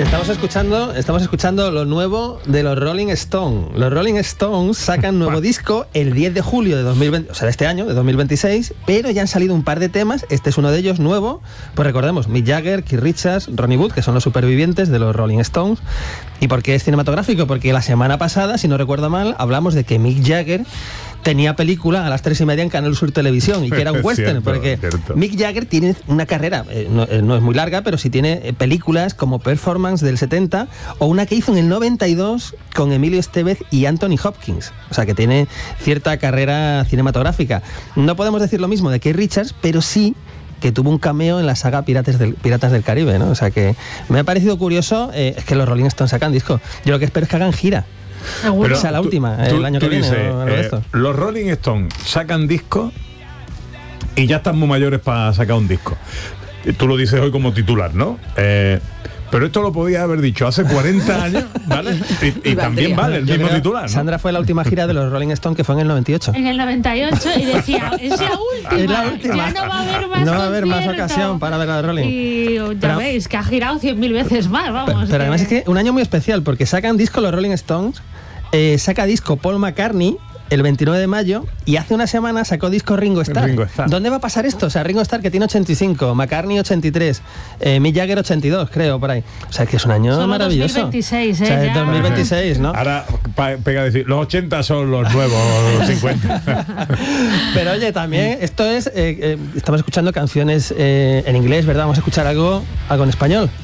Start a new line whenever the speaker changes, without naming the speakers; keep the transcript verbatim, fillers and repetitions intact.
Estamos escuchando, estamos escuchando lo nuevo de los Rolling Stones. Los Rolling Stones sacan nuevo disco el diez de julio de dos mil veinte, o sea, de este año, de dos mil veintiséis, pero ya han salido un par de temas. Este es uno de ellos nuevo. Pues recordemos, Mick Jagger, Keith Richards, Ronnie Wood, que son los supervivientes de los Rolling Stones. ¿Y por qué es cinematográfico? Porque la semana pasada, si no recuerdo mal, hablamos de que Mick Jagger tenía película a las tres y media en Canal Sur Televisión y que era un western, cierto, porque cierto. Mick Jagger tiene una carrera, eh, no, eh, no es muy larga, pero sí tiene eh, películas como Performance del setenta o una que hizo en el noventa y dos con Emilio Estevez y Anthony Hopkins, o sea que tiene cierta carrera cinematográfica. No podemos decir lo mismo de Keith Richards, pero sí que tuvo un cameo en la saga Piratas del, Piratas del Caribe, ¿no? O sea que me ha parecido curioso, eh, es que los Rolling Stones sacan disco. Yo lo que espero es que hagan gira. Pero esa la tú, última, tú, el año que viene.
Dices,
¿no?
eh, los Rolling Stones sacan discos y ya están muy mayores para sacar un disco. Tú lo dices hoy como titular, ¿no? Eh, pero esto lo podía haber dicho hace cuarenta años, ¿vale? Y, y también vale el mismo titular, ¿no?
Sandra fue la última gira de los Rolling Stones, que fue en el noventa y ocho.
En el noventa y ocho, y decía, es la última,
es la última.
Ya no va a haber más
No va a haber más ocasión para ver a los Rolling.
Y ya pero, veis que ha girado cien mil veces más, vamos.
Pero, pero que... además es que un año muy especial, porque sacan disco los Rolling Stones, eh, saca disco Paul McCartney el veintinueve de mayo, y hace una semana sacó disco Ringo Starr.
Ringo Starr.
¿Dónde va a pasar esto? O sea, Ringo Starr, que tiene ochenta y cinco, McCartney ochenta y tres, eh, Mick Jagger ochenta y dos, creo, por ahí. O sea, que es un año
Solo
maravilloso.
dos mil veintiséis, ¿eh?
O sea, es dos mil veintiséis, ¿no?
Ahora pa- pega a decir, los ochenta son los nuevos, los cincuenta.
Pero oye, también esto es, eh, eh, estamos escuchando canciones eh, en inglés, ¿verdad? Vamos a escuchar algo, algo en español.